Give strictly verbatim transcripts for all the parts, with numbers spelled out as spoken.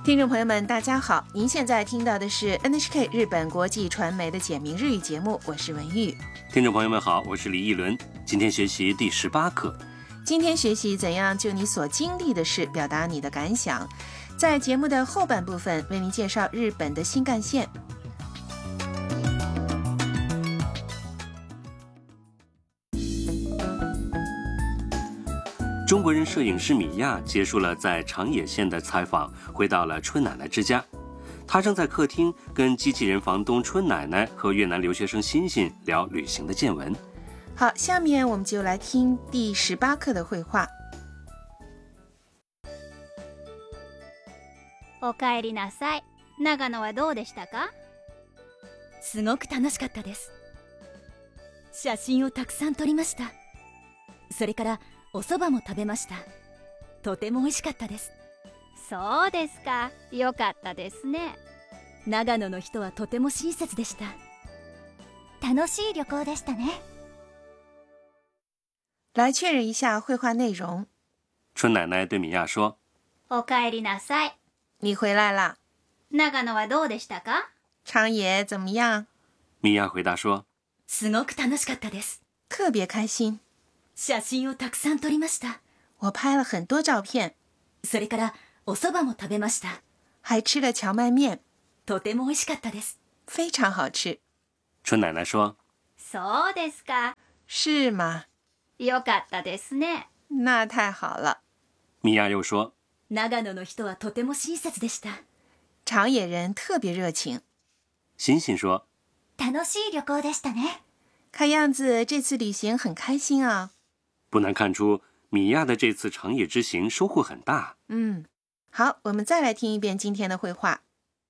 听众朋友们大家好，您现在听到的是 N H K 日本国际传媒的简明日语节目，我是文玉。 听众朋友们好，我是李一伦，今天学习第十八课。 今天学习怎样就你所经历的事表达你的感想。在节目的后半部分为您介绍日本的新干线。 中国人摄影师米娅结束了在长野县的采访，回到了春奶奶之家。她正在客厅跟机器人房东春奶奶和越南留学生欣欣聊旅行的见闻。 好，下面我们就来听第十八课的绘画。 おかえりなさい。長野はどうでしたか？ すごく楽しかったです。写真をたくさん撮りました。それからお蕎麦も食べました。とても美味しかったです。 そうですか。よかったですね。 長野の人はとても親切でした。 楽しい旅行でしたね。 来确认一下绘画内容。 春奶奶对米娅说： おかえりなさい。 你回来啦。 長野はどうでしたか？ 长野怎么样？ 米娅回答说： すごく楽しかったです。 特别开心。 写真をたくさん撮りました。 我拍了很多照片。 それからお蕎麦も食べました。 还吃了荞麦面。 とても美味しかったです。 非常好吃。 春奶奶说： そうですか。 是吗？ よかったですね。 那太好了。 米娅又说： 長野の人はとても親切でした。 长野人特别热情。 欣欣说： 楽しい旅行でしたね。 看样子这次旅行很开心啊。 不难看出米娅的这次长野之行收获很大。 嗯，好，我们再来听一遍今天的绘画。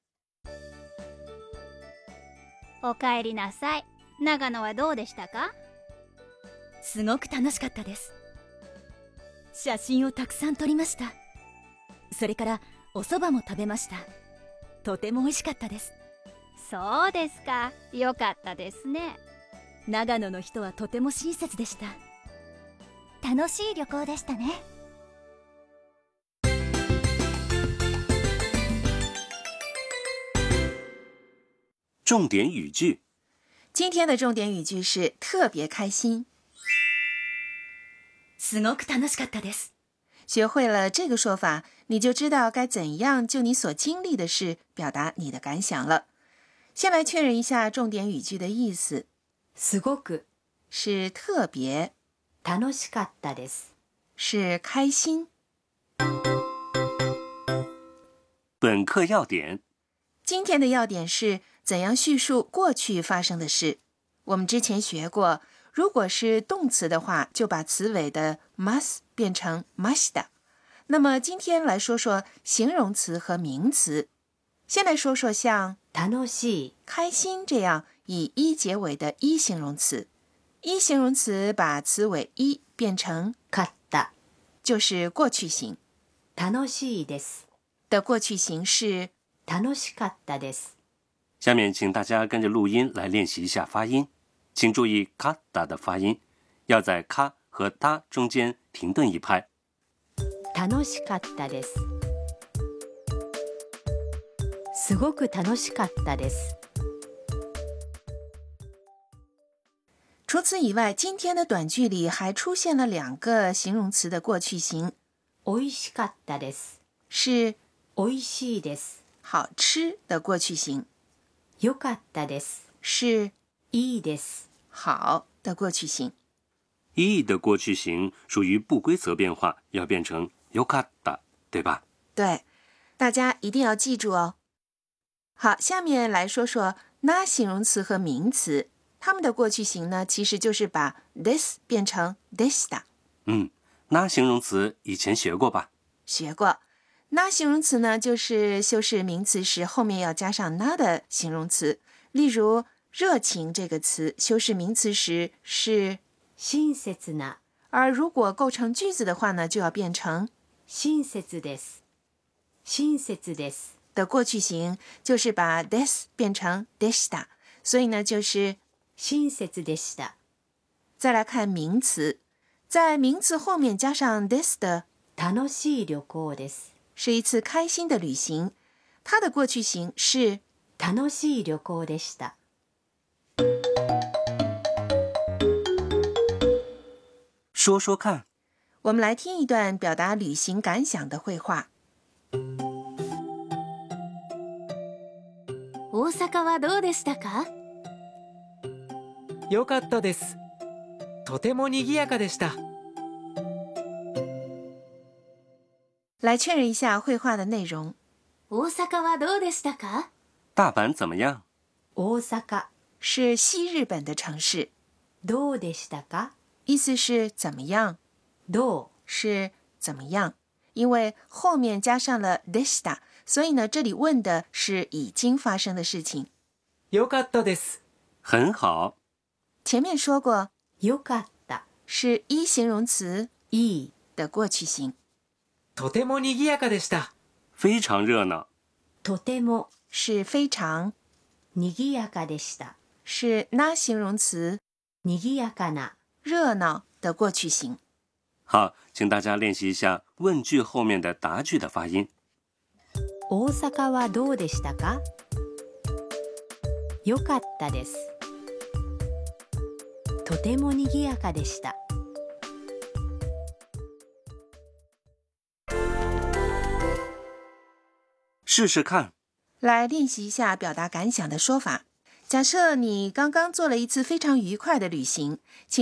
おかえりなさい。長野はどうでしたか？ すごく楽しかったです。写真をたくさん撮りました。それからお蕎麦も食べました。とても美味しかったです。 そうですか。よかったですね。 長野の人はとても親切でした。 楽しい旅行でしたね。 重点语句。 今天的重点语句是特别开心。 すごく楽しかったです。 学会了这个说法，你就知道该怎样就你所经历的事表达你的感想了。先来确认一下重点语句的意思。 すごく是特别， 楽しかったです。 是开心。 本课要点。 今天的要点是怎样叙述过去发生的事。我们之前学过，如果是动词的话，就把词尾的 mas 变成 mashita。那么今天来说说形容词和名詞。先来说说像楽しい、 开心这样以一结尾的一形容词。一形容词把词尾一变成買った、 就是过去形。 楽しいです的过去形是楽しかったです。 下面请大家跟着录音来练习一下发音。请注意卡达的发音，要在卡和达中间停顿一拍。 楽しかったです。すごく楽しかったです。 除此以外，今天的短句里还出现了两个形容词的过去形。 美味しかったです。 是美味しいです。 好吃的过去形。 よかったです。 是いいです。 好的过去形。 いい的过去形属于不规则变化，要变成よかった，对吧？ 对，大家一定要记住哦。好，下面来说说那形容词和名词，它们的过去形呢，其实就是把 this 变成 deshita。 嗯，那形容词以前学过吧？ 学过。那形容词呢，就是修饰名词时后面要加上那的形容词。例如热情这个词修饰名词时是親切な， 而如果构成句子的话呢，就要变成親切です。親切です的过去形，就是把 this 变成 deshita， 所以呢就是親切でした。 再来看名词，在名词后面加上 this 的楽しい旅行です。 是一次开心的旅行， 它的过去形是楽しい旅行でした。 说说看。 我们来听一段表达旅行感想的绘画。 大阪はどうでしたか？ 良かったです。とても賑やかでした。 来确认一下绘画的内容。 大阪はどうでしたか？ 大阪怎么样？ 大阪是西日本的城市， どうでしたか？ 意思是怎么样， どう是怎么样，因为后面加上了でした，所以呢，这里问的是已经发生的事情。 良かったです。 很好。 前面说过， 良かった是一形容词いい的过去形。 とても賑やかでした。 非常热闹。 とても是非常， 賑やかでした。 是那形容词賑やかな热闹的过去形。 好，请大家练习一下问句后面的答句的发音。 大阪はどうでしたか？良かったです。とても賑やかでした。 试试看。 来练习一下表达感想的说法。假设你刚刚做了一次非常愉快的旅行，请